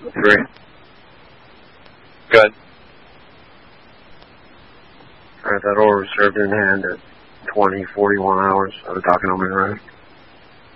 Three. Good. Alright, that order reserved in hand at 20:41 hours of the document room.